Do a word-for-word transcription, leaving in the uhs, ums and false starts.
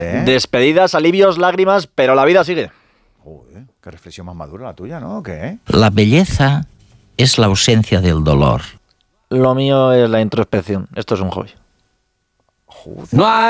¿Eh? Despedidas, alivios, lágrimas, pero la vida sigue. Joder, qué reflexión más madura la tuya, ¿no? ¿Qué? La belleza es la ausencia del dolor. Lo mío es la introspección. Esto es un hobby. Joder. No hay